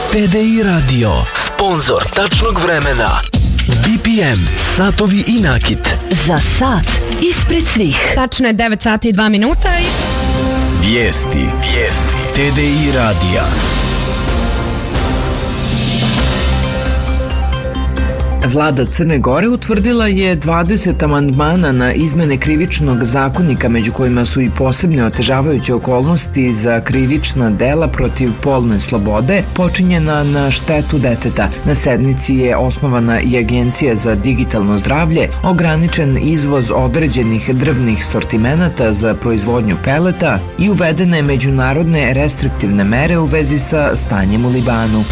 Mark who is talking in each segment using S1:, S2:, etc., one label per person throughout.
S1: TDI Radio, sponzor tačnog vremena. BPM, satovi i nakit.
S2: Za sat ispred svih.
S3: Tačno je 9 sati i 2 minuta i...
S1: Vijesti TDI Radija.
S4: Vlada Crne Gore utvrdila je 20 amandmana na izmene krivičnog zakonika, među kojima su i posebne otežavajuće okolnosti za krivična dela protiv polne slobode počinjena na štetu deteta. Na sednici je osnovana i Agencija za digitalno zdravlje, ograničen izvoz određenih drvnih sortimenata za proizvodnju peleta i uvedene međunarodne restriktivne mere u vezi sa stanjem u Libanu.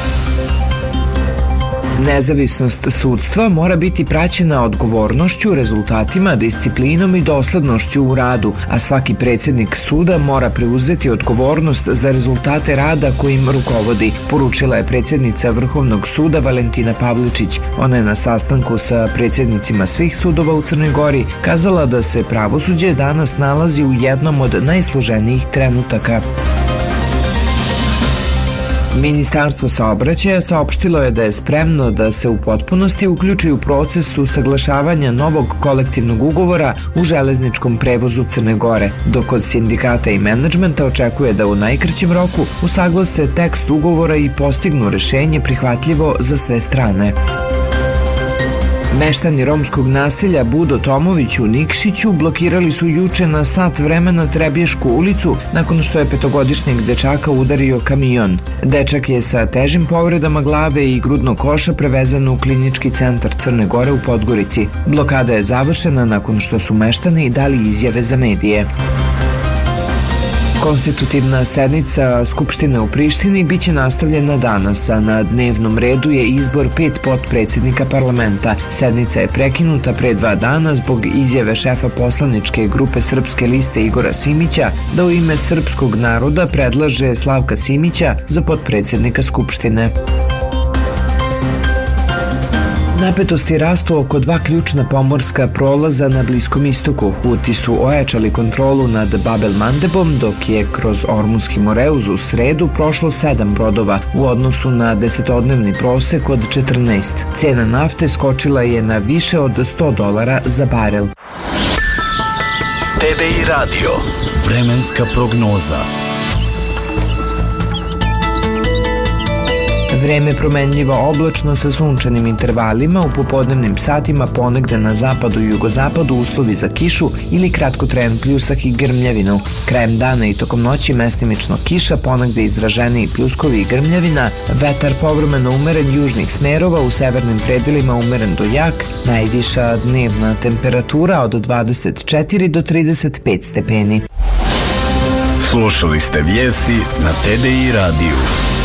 S4: Nezavisnost sudstva mora biti praćena odgovornošću, rezultatima, disciplinom i doslednošću u radu, a svaki predsjednik suda mora preuzeti odgovornost za rezultate rada kojim rukovodi, poručila je predsjednica Vrhovnog suda Valentina Pavličić. Ona je na sastanku sa predsjednicima svih sudova u Crnoj Gori kazala da se pravosuđe danas nalazi u jednom od najsloženijih trenutaka. Ministarstvo saobraćaja saopštilo je da je spremno da se u potpunosti uključi u proces usaglašavanja novog kolektivnog ugovora u železničkom prevozu Crne Gore, dok od sindikata i menadžmenta očekuje da u najkraćem roku usaglase tekst ugovora i postignu rešenje prihvatljivo za sve strane. Meštani romskog naselja Budo Tomović u Nikšiću blokirali su juče na sat vremena Trebješku ulicu nakon što je petogodišnjeg dečaka udario kamion. Dečak je sa težim povredama glave i grudnog koša prevezen u klinički centar Crne Gore u Podgorici. Blokada je završena nakon što su meštani dali izjave za medije. Konstitutivna sednica Skupštine u Prištini biće nastavljena danas, a na dnevnom redu je izbor 5 potpredsjednika parlamenta. Sednica je prekinuta pre 2 dana zbog izjave šefa poslaničke grupe Srpske liste Igora Simića da u ime srpskog naroda predlaže Slavka Simića za potpredsjednika Skupštine. Napetosti rastu oko 2 ključna pomorska prolaza na Bliskom istoku. Huti su ojačali kontrolu nad Bab el-Mandebom, dok je kroz Ormunski Moreuz u sredu prošlo 7 brodova u odnosu na desetodnevni prosek od 14. Cena nafte skočila je na više od $100 za barel.
S1: TDI Radio, vremenska prognoza.
S4: Vreme promenljivo oblačno sa sunčanim intervalima, u popodnevnim satima ponegde na zapadu i jugozapadu uslovi za kišu ili kratkotrajan pljusak i grmljavinu. Krajem dana i tokom noći mestimično kiša, ponegde izraženiji pljuskovi i grmljavina, vetar povremeno umeren južnih smerova, u severnim predelima umeren do jak, najviša dnevna temperatura od 24 do 35 stepeni.
S1: Slušali ste vijesti na TDI radiju.